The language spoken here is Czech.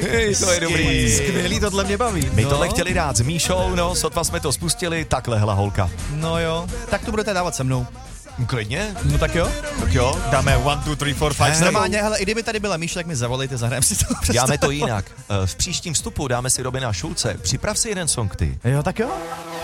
Hej, to je dobrý. Skvělý, tohle mě baví. My tohle chtěli dát s Míšou, no, sotva jsme to spustili, takhle hla holka. No jo, tak to budete dávat se mnou. Klidně? No tak jo. Tak jo. Dáme 1, 2, 3, 4, 5. Hey. Normálně, hele, i kdyby tady byla Míša, tak mi zavolejte, zahrajeme si to. Dáme to jinak. V příštím vstupu dáme si Robina Šulce. Připrav si jeden song ty. Jo, tak jo.